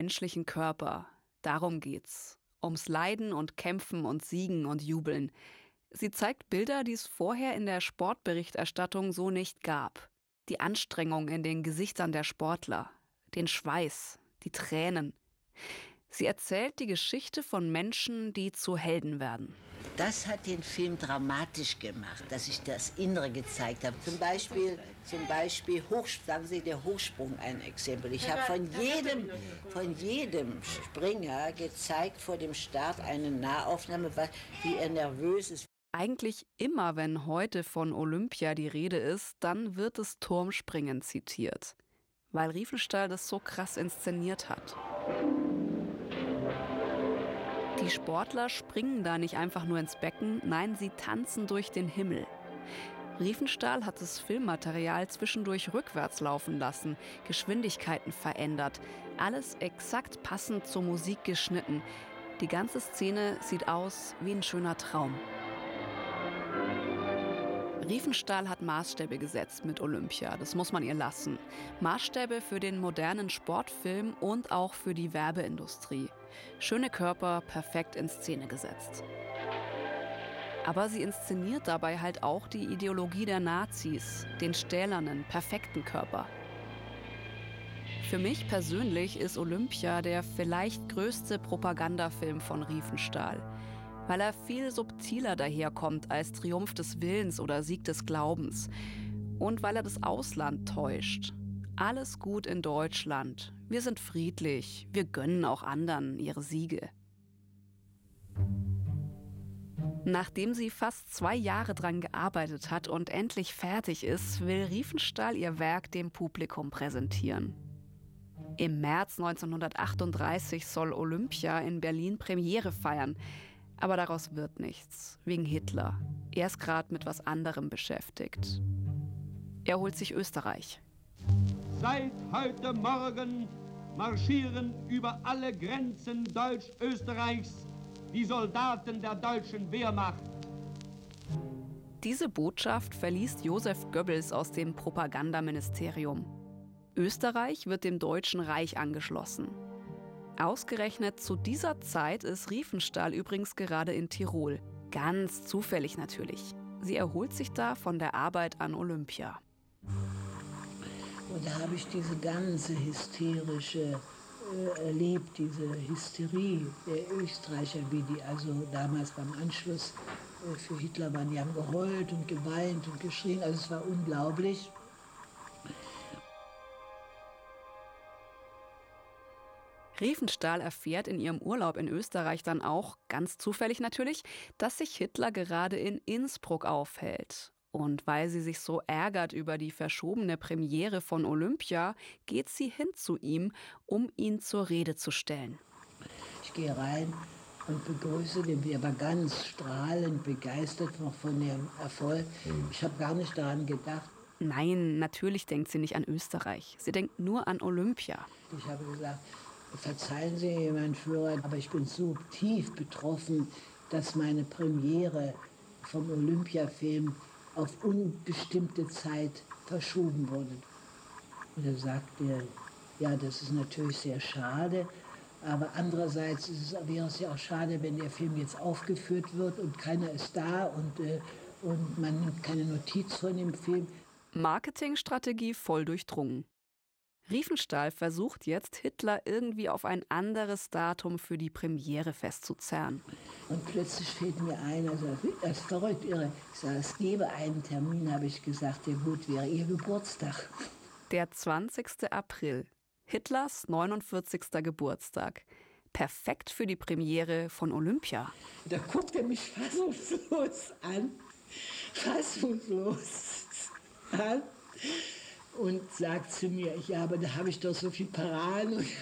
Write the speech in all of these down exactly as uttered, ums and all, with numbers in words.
menschlichen Körper. Darum geht's. Ums Leiden und Kämpfen und Siegen und Jubeln. Sie zeigt Bilder, die es vorher in der Sportberichterstattung so nicht gab. Die Anstrengung in den Gesichtern der Sportler, den Schweiß, die Tränen. Sie erzählt die Geschichte von Menschen, die zu Helden werden. Das hat den Film dramatisch gemacht, dass ich das Innere gezeigt habe. Zum Beispiel, zum Beispiel Hoch, sagen Sie, der Hochsprung ein Exempel. Ich habe von jedem, von jedem Springer gezeigt vor dem Start eine Nahaufnahme, wie er nervös ist. Eigentlich immer, wenn heute von Olympia die Rede ist, dann wird das Turmspringen zitiert, weil Riefenstahl das so krass inszeniert hat. Die Sportler springen da nicht einfach nur ins Becken, nein, sie tanzen durch den Himmel. Riefenstahl hat das Filmmaterial zwischendurch rückwärts laufen lassen, Geschwindigkeiten verändert, alles exakt passend zur Musik geschnitten. Die ganze Szene sieht aus wie ein schöner Traum. Riefenstahl hat Maßstäbe gesetzt mit Olympia, das muss man ihr lassen. Maßstäbe für den modernen Sportfilm und auch für die Werbeindustrie. Schöne Körper, perfekt in Szene gesetzt. Aber sie inszeniert dabei halt auch die Ideologie der Nazis, den stählernen, perfekten Körper. Für mich persönlich ist Olympia der vielleicht größte Propagandafilm von Riefenstahl. Weil er viel subtiler daherkommt als Triumph des Willens oder Sieg des Glaubens. Und weil er das Ausland täuscht. Alles gut in Deutschland. Wir sind friedlich. Wir gönnen auch anderen ihre Siege. Nachdem sie fast zwei Jahre dran gearbeitet hat und endlich fertig ist, will Riefenstahl ihr Werk dem Publikum präsentieren. Im März neunzehnhundertachtunddreißig soll Olympia in Berlin Premiere feiern. Aber daraus wird nichts, wegen Hitler. Er ist gerade mit was anderem beschäftigt. Er holt sich Österreich. Seit heute Morgen marschieren über alle Grenzen Deutsch-Österreichs die Soldaten der deutschen Wehrmacht. Diese Botschaft verliest Josef Goebbels aus dem Propagandaministerium. Österreich wird dem Deutschen Reich angeschlossen. Ausgerechnet zu dieser Zeit ist Riefenstahl übrigens gerade in Tirol. Ganz zufällig natürlich. Sie erholt sich da von der Arbeit an Olympia. Und da habe ich diese ganze hysterische äh, erlebt, diese Hysterie der Österreicher, wie die also damals beim Anschluss äh, für Hitler waren. Die haben geheult und geweint und geschrien. Also es war unglaublich. Riefenstahl erfährt in ihrem Urlaub in Österreich dann auch, ganz zufällig natürlich, dass sich Hitler gerade in Innsbruck aufhält. Und weil sie sich so ärgert über die verschobene Premiere von Olympia, geht sie hin zu ihm, um ihn zur Rede zu stellen. Ich gehe rein und begrüße den, wir aber ganz strahlend begeistert noch von dem Erfolg. Ich habe gar nicht daran gedacht. Nein, natürlich denkt sie nicht an Österreich. Sie denkt nur an Olympia. Ich habe gesagt, verzeihen Sie, mein Führer, aber ich bin so tief betroffen, dass meine Premiere vom Olympiafilm auf unbestimmte Zeit verschoben wurde. Und er sagte, ja, das ist natürlich sehr schade, aber andererseits ist es, wäre es ja auch schade, wenn der Film jetzt aufgeführt wird und keiner ist da und, äh, und man nimmt keine Notiz von dem Film. Marketingstrategie voll durchdrungen. Riefenstahl versucht jetzt, Hitler irgendwie auf ein anderes Datum für die Premiere festzuzerren. Und plötzlich fällt mir ein, also das ist verrückt, irre. Ich sage, es gäbe einen Termin, habe ich gesagt, der gut wäre, Ihr Geburtstag. Der zwanzigster April, Hitlers neunundvierzigster Geburtstag. Perfekt für die Premiere von Olympia. Da guckt er mich fassungslos an, fassungslos an. Und sagt zu mir, ja, aber da habe ich doch so viel Paraden und,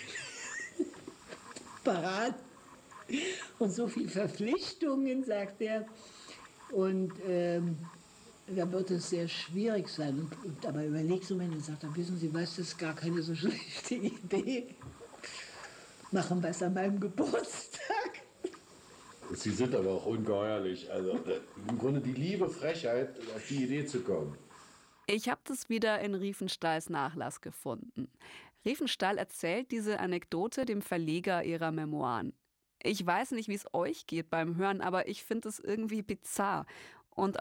Paraden und so viele Verpflichtungen, sagt er. Und ähm, da wird es sehr schwierig sein. Und, und aber überlegt so, wenn er sagt, wissen Sie was, das ist gar keine so schlechte Idee. Machen wir es an meinem Geburtstag. Sie sind aber auch ungeheuerlich. Also im Grunde die liebe Frechheit, auf die Idee zu kommen. Ich habe das wieder in Riefenstahls Nachlass gefunden. Riefenstahl erzählt diese Anekdote dem Verleger ihrer Memoiren. Ich weiß nicht, wie es euch geht beim Hören, aber ich finde es irgendwie bizarr. Und